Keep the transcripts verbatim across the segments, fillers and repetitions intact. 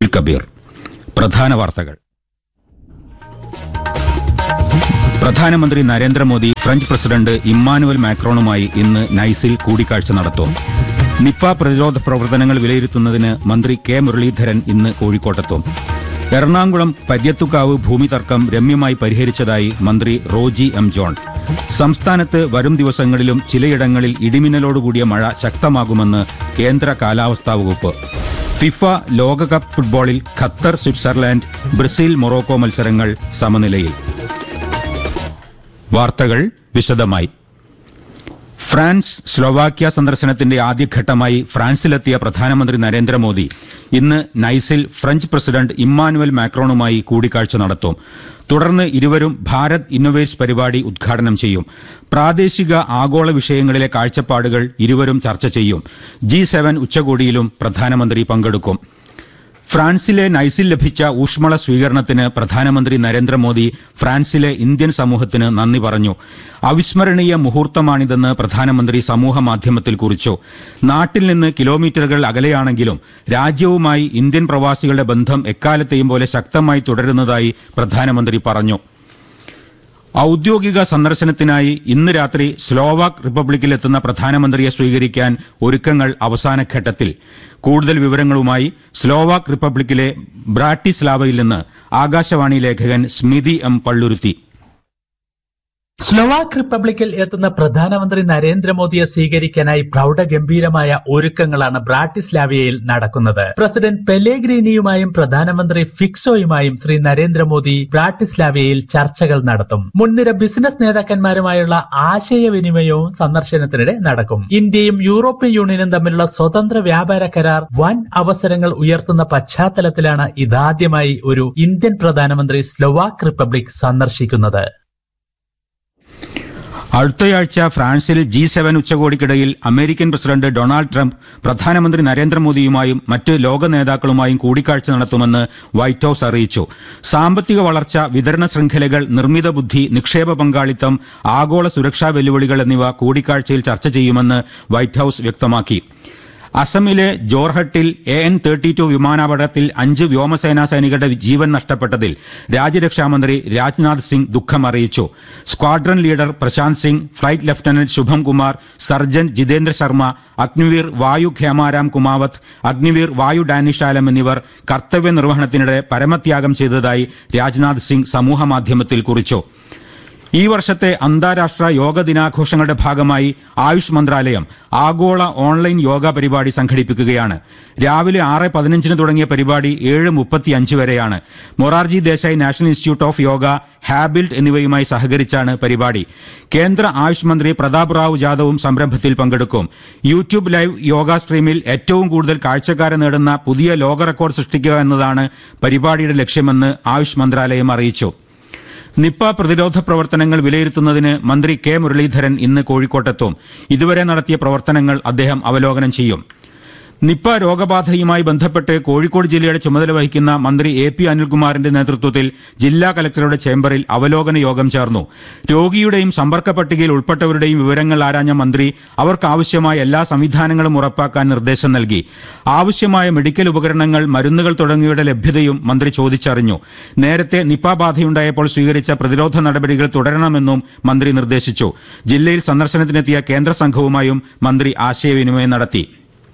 കബീർ. പ്രധാന വാർത്തകൾ. പ്രധാനമന്ത്രി നരേന്ദ്രമോദി ഫ്രഞ്ച് പ്രസിഡന്റ് ഇമ്മാനുവൽ മാക്രോണുമായി ഇന്ന് നൈസിൽ കൂടിക്കാഴ്ച നടത്തും. നിപ്പ പ്രതിരോധ പ്രവർത്തനങ്ങൾ വിലയിരുത്തുന്നതിന് മന്ത്രി കെ മുരളീധരൻ ഇന്ന് കോഴിക്കോട്ടെത്തും. എറണാകുളം പര്യത്തുകാവ് ഭൂമി തർക്കം രമ്യമായി പരിഹരിച്ചതായി മന്ത്രി റോജി എം ജോൺ. സംസ്ഥാനത്ത് വരും ദിവസങ്ങളിലും ചിലയിടങ്ങളിൽ ഇടിമിന്നലോടുകൂടിയ മഴ ശക്തമാകുമെന്ന് കേന്ദ്ര കാലാവസ്ഥാ വകുപ്പ്. ഫിഫ ലോകകപ്പ് ഫുട്ബോളിൽ ഖത്തർ, സ്വിറ്റ്സർലാൻഡ്, ബ്രസീൽ, മൊറോക്കോ മത്സരങ്ങൾ സമനിലയിൽ. വാർത്തകൾ വിശദമായി. ഫ്രാൻസ് സ്ലോവാക്യ സന്ദർശനത്തിന്റെ ആദ്യഘട്ടമായി ഫ്രാൻസിലെത്തിയ പ്രധാനമന്ത്രി നരേന്ദ്രമോദി ഇന്ന് നൈസിൽ ഫ്രഞ്ച് പ്രസിഡന്റ് ഇമ്മാനുവൽ മാക്രോണുമായി കൂടിക്കാഴ്ച നടത്തും. തുടർന്ന് ഇരുവരും ഭാരത് ഇന്നൊവേറ്റ്സ് പരിപാടി ഉദ്ഘാടനം ചെയ്യും. പ്രാദേശിക ആഗോള വിഷയങ്ങളിലെ കാഴ്ചപ്പാടുകൾ ഇരുവരും ചർച്ച ചെയ്യും. ജി സെവൻ ഉച്ചകോടിയിലും പ്രധാനമന്ത്രി പങ്കെടുക്കും. ഫ്രാൻസിലെ നൈസിൽ ലഭിച്ച ഊഷ്മള സ്വീകരണത്തിന് പ്രധാനമന്ത്രി നരേന്ദ്രമോദി ഫ്രാൻസിലെ ഇന്ത്യൻ സമൂഹത്തിന് നന്ദി പറഞ്ഞു. അവിസ്മരണീയ മുഹൂർത്തമാണിതെന്ന് പ്രധാനമന്ത്രി സമൂഹമാധ്യമത്തിൽ കുറിച്ചു. നാട്ടിൽ നിന്ന് കിലോമീറ്ററുകൾ അകലെയാണെങ്കിലും രാജ്യവുമായി ഇന്ത്യൻ പ്രവാസികളുടെ ബന്ധം എക്കാലത്തെയും പോലെ ശക്തമായി തുടരുന്നതായി പ്രധാനമന്ത്രി പറഞ്ഞു. ഔദ്യോഗിക സന്ദർശനത്തിനായി ഇന്ന് രാത്രി സ്ലോവാക് റിപ്പബ്ലിക്കിലെത്തുന്ന പ്രധാനമന്ത്രിയെ സ്വീകരിക്കാൻ ഒരുക്കങ്ങൾ അവസാനഘട്ടത്തിൽ. കൂടുതൽ വിവരങ്ങളുമായി സ്ലോവാക് റിപ്പബ്ലിക്കിലെ ബ്രാറ്റിസ്ലാവയിൽ നിന്ന് ആകാശവാണി ലേഖകൻ സ്മിതി എം പള്ളുരുത്തി. സ്ലോവാക് റിപ്പബ്ലിക്കിൽ എത്തുന്ന പ്രധാനമന്ത്രി നരേന്ദ്രമോദിയെ സ്വീകരിക്കാനായി പ്രൗഢഗംഭീരമായ ഒരുക്കങ്ങളാണ് ബ്രാറ്റിസ്ലാവിയയിൽ നടക്കുന്നത്. പ്രസിഡന്റ് പെലേഗ്രീനിയുമായും പ്രധാനമന്ത്രി ഫിക്സോയുമായും ശ്രീ നരേന്ദ്രമോദി ബ്രാറ്റിസ്ലാവിയയിൽ ചർച്ചകൾ നടത്തും. മുൻനിര ബിസിനസ് നേതാക്കന്മാരുമായുള്ള ആശയവിനിമയവും സന്ദർശനത്തിനിടെ നടക്കും. ഇന്ത്യയും യൂറോപ്യൻ യൂണിയനും തമ്മിലുള്ള സ്വതന്ത്ര വ്യാപാര കരാർ വൻ അവസരങ്ങൾ ഉയർത്തുന്ന പശ്ചാത്തലത്തിലാണ് ഇതാദ്യമായി ഒരു ഇന്ത്യൻ പ്രധാനമന്ത്രി സ്ലോവാക് റിപ്പബ്ലിക് സന്ദർശിക്കുന്നത്. അടുത്തയാഴ്ച ഫ്രാൻസിൽ G seven ഉച്ചകോടിക്കിടയിൽ American president Donald Trump പ്രധാനമന്ത്രി നരേന്ദ്രമോദിയുമായും മറ്റ് ലോക നേതാക്കളുമായും കൂടിക്കാഴ്ച നടത്തുമെന്ന് വൈറ്റ് ഹൌസ് അറിയിച്ചു. സാമ്പത്തിക വളർച്ച, വിതരണ ശൃംഖലകൾ, നിർമ്മിത ബുദ്ധി, നിക്ഷേപ പങ്കാളിത്തം, ആഗോള സുരക്ഷാ വെല്ലുവിളികൾ എന്നിവ കൂടിക്കാഴ്ചയിൽ ചർച്ച ചെയ്യുമെന്ന് വൈറ്റ് ഹൌസ് വ്യക്തമാക്കി. അസമിലെ ജോർഹട്ടിൽ എ എൻ തേർട്ടി ടു വിമാനാപകടത്തിൽ അഞ്ച് വ്യോമസേനാ സൈനികരുടെ ജീവൻ നഷ്ടപ്പെട്ടതിൽ രാജ്യരക്ഷാമന്ത്രി രാജ്നാഥ് സിംഗ് ദുഃഖം അറിയിച്ചു. Squadron leader Prashant Singh, flight lieutenant ശുഭം കുമാർ, സർജന്റ് ജിതേന്ദ്ര ശർമ്മ, അഗ്നിവീർ വായു ഖേമാരാം കുമാവത്ത്, അഗ്നിവീർ വായു ഡാനിഷ് ആലം എന്നിവർ കർത്തവ്യ നിർവഹണത്തിനിടെ പരമത്യാഗം ചെയ്തതായി രാജ്നാഥ് സിംഗ് സമൂഹമാധ്യമത്തിൽ കുറിച്ചു. ഈ വർഷത്തെ അന്താരാഷ്ട്ര യോഗ ദിനാഘോഷങ്ങളുടെ ഭാഗമായി ആയുഷ് മന്ത്രാലയം ആഗോള ഓൺലൈൻ യോഗ പരിപാടി സംഘടിപ്പിക്കുകയാണ്. രാവിലെ ആറ് പതിനഞ്ചിന് തുടങ്ങിയ പരിപാടി ഏഴ് മുപ്പത്തിയഞ്ച് വരെയാണ്. Morarji Desai national institute of yoga, ഹാബിൽറ്റ് എന്നിവയുമായി സഹകരിച്ചാണ് പരിപാടി. കേന്ദ്ര ആയുഷ് മന്ത്രി പ്രതാപ് റാവു ജാദവും സംരംഭത്തിൽ പങ്കെടുക്കും. യൂട്യൂബ് ലൈവ് യോഗ സ്ട്രീമിൽ ഏറ്റവും കൂടുതൽ കാഴ്ചക്കാരെ നേടുന്ന പുതിയ ലോക റെക്കോർഡ് സൃഷ്ടിക്കുക എന്നതാണ് പരിപാടിയുടെ ലക്ഷ്യമെന്ന് ആയുഷ് മന്ത്രാലയം അറിയിച്ചു. നിപ്പ പ്രതിരോധ പ്രവർത്തനങ്ങൾ വിലയിരുത്തുന്നതിന് മന്ത്രി കെ മുരളീധരൻ ഇന്ന് കോഴിക്കോട്ടെത്തും. ഇതുവരെ നടത്തിയ പ്രവർത്തനങ്ങൾ അദ്ദേഹം അവലോകനം ചെയ്യും. നിപ്പ രോഗബാധയുമായി ബന്ധപ്പെട്ട് കോഴിക്കോട് ജില്ലയുടെ ചുമതല വഹിക്കുന്ന മന്ത്രി എ പി അനിൽകുമാറിന്റെ നേതൃത്വത്തിൽ ജില്ലാ കലക്ടറുടെ ചേംബറിൽ അവലോകന യോഗം ചേർന്നു. രോഗിയുടെയും സമ്പർക്ക പട്ടികയിൽ ഉൾപ്പെട്ടവരുടെയും വിവരങ്ങൾ ആരാഞ്ഞ മന്ത്രി അവർക്കാവശ്യമായ എല്ലാ സംവിധാനങ്ങളും ഉറപ്പാക്കാൻ നിർദ്ദേശം നൽകി. ആവശ്യമായ മെഡിക്കൽ ഉപകരണങ്ങൾ, മരുന്നുകൾ തുടങ്ങിയവയുടെ ലഭ്യതയും മന്ത്രി ചോദിച്ചറിഞ്ഞു. നേരത്തെ നിപ്പ ബാധയുണ്ടായപ്പോൾ സ്വീകരിച്ച പ്രതിരോധ നടപടികൾ തുടരണമെന്നും മന്ത്രി നിർദ്ദേശിച്ചു. ജില്ലയിൽ സന്ദർശനത്തിനെത്തിയ കേന്ദ്ര സംഘവുമായും മന്ത്രി ആശയവിനിമയം നടത്തി.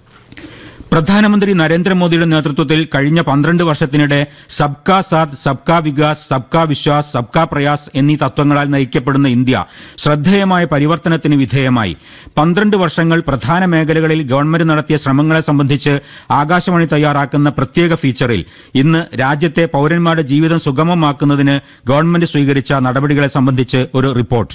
പ്രധാനമന്ത്രി നരേന്ദ്രമോദിയുടെ നേതൃത്വത്തിൽ കഴിഞ്ഞ പന്ത്രണ്ട് വർഷത്തിനിടെ സബ്കാ സാത്ത്, സബ്കാ വികാസ്, സബ്കാ വിശ്വാസ്, സബ്കാ പ്രയാസ് എന്നീ തത്വങ്ങളാൽ നയിക്കപ്പെടുന്ന ഇന്ത്യ ശ്രദ്ധേയമായ പരിവർത്തനത്തിന് വിധേയമായി. പന്ത്രണ്ട് വർഷങ്ങൾ പ്രധാന മേഖലകളിൽ ഗവൺമെന്റ് നടത്തിയ ശ്രമങ്ങളെ സംബന്ധിച്ച് ആകാശവാണി തയ്യാറാക്കുന്ന പ്രത്യേക ഫീച്ചറിൽ ഇന്ന് രാജ്യത്തെ പൌരന്മാരുടെ ജീവിതം സുഗമമാക്കുന്നതിന് ഗവൺമെന്റ് സ്വീകരിച്ച നടപടികളെ സംബന്ധിച്ച് ഒരു റിപ്പോർട്ട്.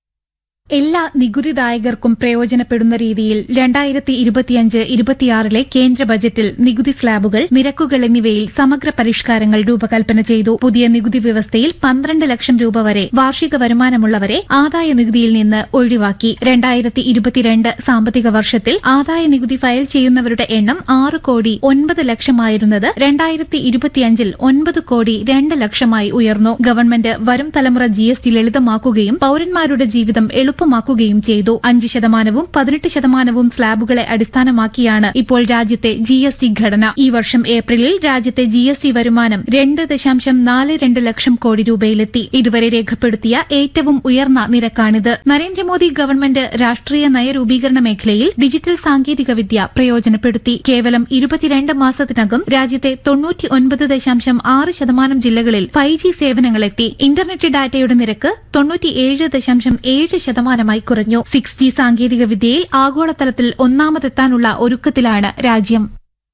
എല്ലാ നികുതിദായകർക്കും പ്രയോജനപ്പെടുന്ന രീതിയിൽ രണ്ടായിരത്തി ഇരുപത്തിയഞ്ച് ഇരുപത്തിയാറിലെ കേന്ദ്ര ബജറ്റിൽ നികുതി സ്ലാബുകൾ, നിരക്കുകൾ എന്നിവയിൽ സമഗ്ര പരിഷ്കാരങ്ങൾ രൂപകൽപ്പന ചെയ്തു. പുതിയ നികുതി വ്യവസ്ഥയിൽ പന്ത്രണ്ട് ലക്ഷം രൂപ വരെ വാർഷിക വരുമാനമുള്ളവരെ ആദായ നികുതിയിൽ നിന്ന് ഒഴിവാക്കി. രണ്ടായിരത്തി ഇരുപത്തിരണ്ട് സാമ്പത്തിക വർഷത്തിൽ ആദായ നികുതി ഫയൽ ചെയ്യുന്നവരുടെ എണ്ണം ആറ് കോടി ഒൻപത് ലക്ഷമായിരുന്നത് രണ്ടായിരത്തി ഇരുപത്തിയഞ്ചിൽ ഒൻപത് കോടി രണ്ട് ലക്ഷമായി ഉയർന്നു. ഗവൺമെന്റ് വരും തലമുറ ജി എസ് ടി ലളിതമാക്കുകയും പൌരന്മാരുടെ ജീവിതം എളുപ്പ എളുപ്പമാക്കുകയും ചെയ്തു. അഞ്ച് ശതമാനവും പതിനെട്ട് ശതമാനവും സ്ലാബുകളെ അടിസ്ഥാനമാക്കിയാണ് ഇപ്പോൾ രാജ്യത്തെ ജി എസ് ടി ഘടന. ഈ വർഷം ഏപ്രിലിൽ രാജ്യത്തെ ജി എസ് ടി വരുമാനം രണ്ട് ദശാംശം നാല് രണ്ട് ലക്ഷം കോടി രൂപയിലെത്തി. ഇതുവരെ രേഖപ്പെടുത്തിയ ഏറ്റവും ഉയർന്ന നിരക്കാണിത്. നരേന്ദ്രമോദി ഗവൺമെന്റ് രാഷ്ട്രീയ നയരൂപീകരണ മേഖലയിൽ ഡിജിറ്റൽ സാങ്കേതികവിദ്യ പ്രയോജനപ്പെടുത്തി. കേവലം ഇരുപത്തിരണ്ട് മാസത്തിനകം രാജ്യത്തെ തൊണ്ണൂറ്റി ഒൻപത് ദശാംശം ആറ് ശതമാനം ജില്ലകളിൽ ഫൈവ് ജി സേവനങ്ങളെത്തി. ഇന്റർനെറ്റ് ഡാറ്റയുടെ നിരക്ക് തൊണ്ണൂറ്റിയേഴ് ദശാംശം ഏഴ് ശതമാനമായി കുറഞ്ഞു. സിക്സ് ജി സാങ്കേതികവിദ്യയിൽ ആഗോളതലത്തിൽ ഒന്നാമതെത്താനുള്ള ഒരുക്കത്തിലാണ് രാജ്യം.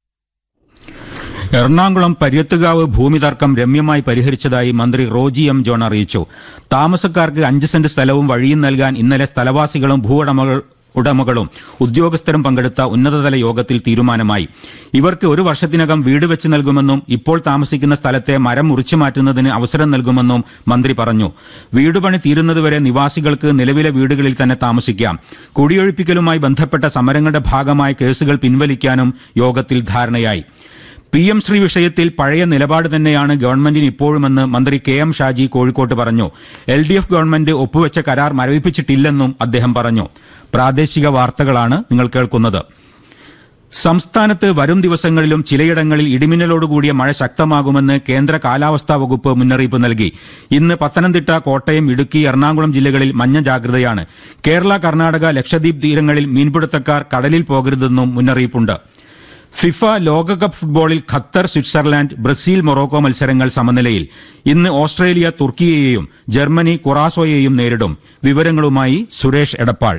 എറണാകുളം പര്യത്തുകാവ് ഭൂമി തർക്കം രമ്യമായി പരിഹരിച്ചതായി മന്ത്രി റോജി എം ജോൺ അറിയിച്ചു. താമസക്കാർക്ക് അഞ്ച് സെന്റ് സ്ഥലവും വഴിയും നൽകാൻ ഇന്നലെ സ്ഥലവാസികളും ഭൂവുടമകൾ ഉടമകളും ഉദ്യോഗസ്ഥരും പങ്കെടുത്ത ഉന്നതതല യോഗത്തിൽ തീരുമാനമായി. ഇവർക്ക് ഒരു വർഷത്തിനകം വീട് വെച്ച് നൽകുമെന്നും ഇപ്പോൾ താമസിക്കുന്ന സ്ഥലത്തെ മരം മുറിച്ചു മാറ്റുന്നതിന് അവസരം നൽകുമെന്നും മന്ത്രി പറഞ്ഞു. വീടുപണി തീരുന്നതുവരെ നിവാസികൾക്ക് നിലവിലെ വീടുകളിൽ തന്നെ താമസിക്കാം. കുടിയൊഴിപ്പിക്കലുമായി ബന്ധപ്പെട്ട സമരങ്ങളുടെ ഭാഗമായ കേസുകൾ പിൻവലിക്കാനും യോഗത്തിൽ ധാരണയായി. പി എം ശ്രീ വിഷയത്തിൽ പഴയ നിലപാട് തന്നെയാണ് ഗവൺമെന്റിന് ഇപ്പോഴുമെന്ന് മന്ത്രി കെ എം ഷാജി കോഴിക്കോട്ട് പറഞ്ഞു. എൽ ഡി എഫ് ഗവൺമെന്റ് ഒപ്പുവെച്ച കരാർ മരവിപ്പിച്ചിട്ടില്ലെന്നും അദ്ദേഹം പറഞ്ഞു. പ്രാദേശിക വാർത്തകളാണ് നിങ്ങൾ കേൾക്കുന്നത്. സംസ്ഥാനത്ത് വരും ദിവസങ്ങളിലും ചിലയിടങ്ങളിൽ ഇടിമിന്നലോടുകൂടിയ മഴ ശക്തമാകുമെന്ന് കേന്ദ്ര കാലാവസ്ഥാ വകുപ്പ് മുന്നറിയിപ്പ് നൽകി. ഇന്ന് പത്തനംതിട്ട, കോട്ടയം, ഇടുക്കി, എറണാകുളം ജില്ലകളിൽ മഞ്ഞ ജാഗ്രതയാണ്. കേരള, കർണാടക, ലക്ഷദ്വീപ് തീരങ്ങളിൽ മീൻപിടുത്തക്കാർ കടലിൽ പോകരുതെന്നും മുന്നറിയിപ്പുണ്ട്. ഫിഫ ലോകകപ്പ് ഫുട്ബോളിൽ ഖത്തർ, സ്വിറ്റ്സർലാൻഡ്, ബ്രസീൽ, മൊറോക്കോ മത്സരങ്ങൾ സമനിലയിൽ. ഇന്ന് ഓസ്ട്രേലിയ തുർക്കിയെയും ജർമ്മനി കുറാസോയെയും നേരിടും. വിവരങ്ങളുമായി സുരേഷ് എടപ്പാൾ.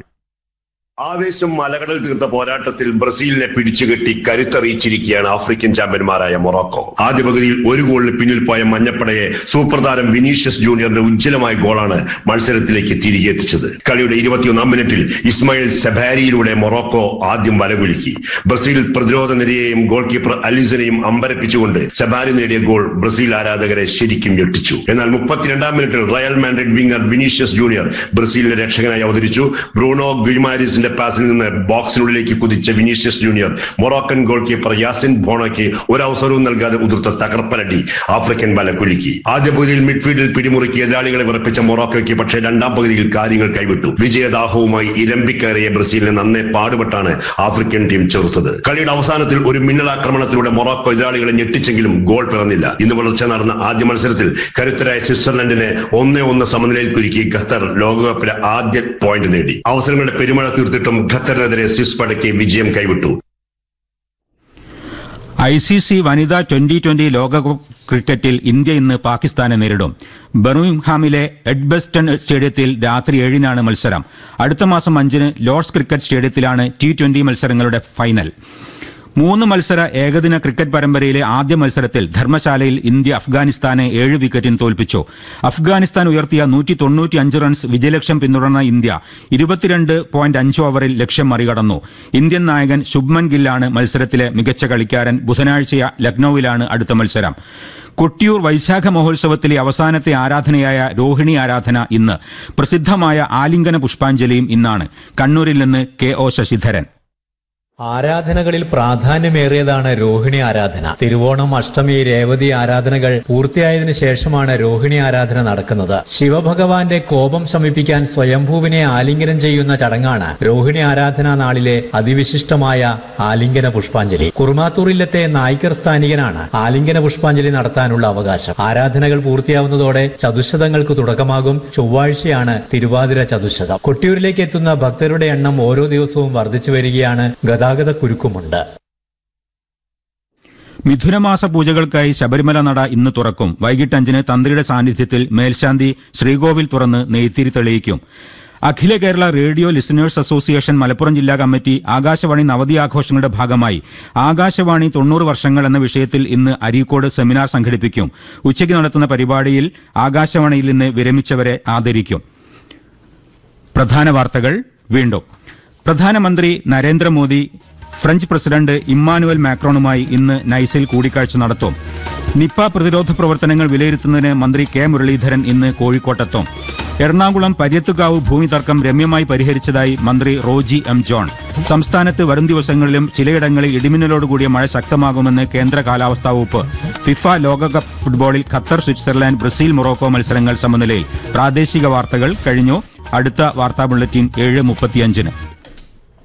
ആവേശം മലകടൽ തീർത്ത പോരാട്ടത്തിൽ ബ്രസീലിനെ പിടിച്ചുകെട്ടി കരുത്തറിയിച്ചിരിക്കുകയാണ് ആഫ്രിക്കൻ ചാമ്പ്യന്മാരായ മൊറോക്കോ. ആദ്യ പകുതിയിൽ ഒരു ഗോളിന് പിന്നിൽ പോയ മഞ്ഞപ്പടയെ സൂപ്പർ താരം വിനീഷ്യസ് ജൂനിയറിന്റെ ഉജ്ജ്വലമായ ഗോളാണ് മത്സരത്തിലേക്ക് തിരികെ എത്തിച്ചത്. കളിയുടെ ഇരുപത്തിയൊന്നാം മിനിറ്റിൽ ഇസ്മായിൽ സെബാരിയിലൂടെ മൊറോക്കോ ആദ്യം വലകുലുക്കി. ബ്രസീൽ പ്രതിരോധ നിരയെയും ഗോൾ കീപ്പർ അലിസനെയും അമ്പരപ്പിച്ചുകൊണ്ട് സെബാരി നേടിയ ഗോൾ ബ്രസീൽ ആരാധകരെ ശരിക്കും ഞെട്ടിച്ചു. എന്നാൽ മുപ്പത്തിരണ്ടാം മിനിറ്റിൽ Real Madrid winger Vinicius junior ബ്രസീലിന്റെ രക്ഷകനായി അവതരിച്ചു. ബ്രൂണോ ഗുയിമാരിസിന്റെ പാസിൽ നിന്ന് ബോക്സിനുള്ളിലേക്ക് കുതിച്ച Vinicius junior Moroccan goal keeper Yasin ബോണോയ്ക്ക് ഒരവസരവും നൽകാതെ ഉതിർത്ത തകർപ്പനടി ആഫ്രിക്കൻ വല കുലുക്കി. ആദ്യ പകുതിയിൽ മിഡ്ഫീൽഡിൽ പിടിമുറുക്കി എതിരാളികളെ വിറപ്പിച്ച മൊറോക്കോയ്ക്ക് പക്ഷേ രണ്ടാം പകുതിയിൽ കാര്യങ്ങൾ കൈവിട്ടു. വിജയദാഹവുമായി ഇരമ്പിക്കയറിയ ബ്രസീലിനെ നന്നേ പാടുപെട്ടാണ് ആഫ്രിക്കൻ ടീം ചെറുത്തത്. കളിയുടെ അവസാനത്തിൽ ഒരു മിന്നലാക്രമണത്തിലൂടെ മൊറോക്കോ എതിരാളികളെ ഞെട്ടിച്ചെങ്കിലും ഗോൾ പിറന്നില്ല. ഇന്ന് പുലർച്ചെ നടന്ന ആദ്യ മത്സരത്തിൽ കരുത്തരായ സ്വിറ്റ്സർലൻഡിനെ ഒന്നേ ഒന്ന് സമനിലയിൽ കുരുക്കി ഖത്തർ ലോകകപ്പിലെ ആദ്യ പോയിന്റ് നേടി. അവസരങ്ങളുടെ പെരുമഴ തീർത്തിട്ടും ഖത്തറിനെതിരെ സ്വിസ് പടയ്ക്ക് വിജയം കൈവിട്ടു. ഐ സി സി വനിതാ ട്വന്റി ട്വന്റി ലോകകപ്പ് ക്രിക്കറ്റിൽ ഇന്ത്യ ഇന്ന് പാകിസ്ഥാനെ നേരിടും. ബർമിംഗ്ഹാമിലെ എഡ്ബസ്റ്റൺ സ്റ്റേഡിയത്തിൽ രാത്രി ഏഴിനാണ് മത്സരം. അടുത്ത മാസം അഞ്ചിന് ലോർഡ്സ് ക്രിക്കറ്റ് സ്റ്റേഡിയത്തിലാണ് ടി ട്വന്റി മത്സരങ്ങളുടെ ഫൈനൽ. മൂന്ന് മത്സര ഏകദിന ക്രിക്കറ്റ് പരമ്പരയിലെ ആദ്യ മത്സരത്തിൽ ധർമ്മശാലയിൽ ഇന്ത്യ അഫ്ഗാനിസ്ഥാനെ ഏഴ് വിക്കറ്റിന് തോൽപ്പിച്ചു. അഫ്ഗാനിസ്ഥാൻ ഉയർത്തിയ നൂറ്റി തൊണ്ണൂറ്റിയഞ്ച് റൺസ് വിജയലക്ഷ്യം പിന്തുടർന്ന ഇന്ത്യ ഇരുപത്തിരണ്ട് പോയിന്റ് അഞ്ച് ഓവറിൽ ലക്ഷ്യം മറികടന്നു. ഇന്ത്യൻ നായകൻ ശുഭ്മൻ ഗില്ലാണ് മത്സരത്തിലെ മികച്ച കളിക്കാരൻ. ബുധനാഴ്ച ലക്നൌവിലാണ് അടുത്ത മത്സരം. കൊട്ടിയൂർ വൈശാഖ മഹോത്സവത്തിലെ അവസാനത്തെ ആരാധനയായ രോഹിണി ആരാധന ഇന്ന്. പ്രസിദ്ധമായ ആലിംഗന പുഷ്പാഞ്ജലിയും ഇന്നാണ്. കണ്ണൂരിൽ നിന്ന് കെ ഒ ശശിധരൻ. ആരാധനകളിൽ പ്രാധാന്യമേറിയതാണ് രോഹിണി ആരാധന. തിരുവോണം, അഷ്ടമി, രേവതി ആരാധനകൾ പൂർത്തിയായതിനു ശേഷമാണ് രോഹിണി ആരാധന നടക്കുന്നത്. ശിവഭഗവാന്റെ കോപം ശമിപ്പിക്കാൻ സ്വയംഭൂവിനെ ആലിംഗനം ചെയ്യുന്ന ചടങ്ങാണ് രോഹിണി ആരാധനാ നാളിലെ അതിവിശിഷ്ടമായ ആലിംഗന പുഷ്പാഞ്ജലി. കുറുമാത്തൂരിലത്തെ നായ്ക്കർ സ്ഥാനികനാണ് ആലിംഗന പുഷ്പാഞ്ജലി നടത്താനുള്ള അവകാശം. ആരാധനകൾ പൂർത്തിയാവുന്നതോടെ ചതുശതങ്ങൾക്ക് തുടക്കമാകും. ചൊവ്വാഴ്ചയാണ് തിരുവാതിര ചതുശതം. കൊട്ടിയൂരിലേക്ക് എത്തുന്ന ഭക്തരുടെ എണ്ണം ഓരോ ദിവസവും വർദ്ധിച്ചു വരികയാണ്. ഗതാഗത കുരുക്കുമുണ്ട്. മിഥുനമാസ പൂജകൾക്കായി ശബരിമല നട ഇന്ന് തുറക്കും. വൈകിട്ട് അഞ്ചിന് തന്ത്രിയുടെ സാന്നിധ്യത്തിൽ മേൽശാന്തി ശ്രീകോവിൽ തുറന്ന് നെയ്ത്തിരി തെളിയിക്കും. അഖില Kerala radio listeners association Malappuram ജില്ലാ കമ്മിറ്റി ആകാശവാണി നവതി ആഘോഷങ്ങളുടെ ഭാഗമായി ആകാശവാണി തൊണ്ണൂറ് വർഷങ്ങൾ എന്ന വിഷയത്തിൽ ഇന്ന് അരീക്കോട് സെമിനാർ സംഘടിപ്പിക്കും. ഉച്ചയ്ക്ക് നടത്തുന്ന പരിപാടിയിൽ ആകാശവാണിയിൽ നിന്ന് വിരമിച്ചവരെ ആദരിക്കും. പ്രധാന വാർത്തകൾ വീണ്ടും. പ്രധാനമന്ത്രി നരേന്ദ്രമോദി ഫ്രഞ്ച് പ്രസിഡന്റ് ഇമ്മാനുവൽ മാക്രോണുമായി ഇന്ന് നൈസിൽ കൂടിക്കാഴ്ച നടത്തും. നിപ്പ പ്രതിരോധ പ്രവർത്തനങ്ങൾ വിലയിരുത്തുന്നതിന് മന്ത്രി കെ മുരളീധരൻ ഇന്ന് കോഴിക്കോട്ടെത്തും. എറണാകുളം പര്യത്തുകാവ് ഭൂമി തർക്കം രമ്യമായി പരിഹരിച്ചതായി മന്ത്രി റോജി എം ജോൺ. സംസ്ഥാനത്ത് വരും ദിവസങ്ങളിലും ചിലയിടങ്ങളിൽ ഇടിമിന്നലോടുകൂടിയ മഴ ശക്തമാകുമെന്ന് കേന്ദ്ര കാലാവസ്ഥാ വകുപ്പ്. ഫിഫ ലോകകപ്പ് ഫുട്ബോളിൽ ഖത്തർ, സ്വിറ്റ്സർലാൻഡ്, ബ്രസീൽ, മൊറോക്കോ മത്സരങ്ങൾ സമനിലയിൽ. പ്രാദേശിക വാർത്തകൾ കഴിഞ്ഞു. അടുത്ത വാർത്താ ബുള്ളറ്റിൻ ഏഴ് മുപ്പത്തിയഞ്ചിന്.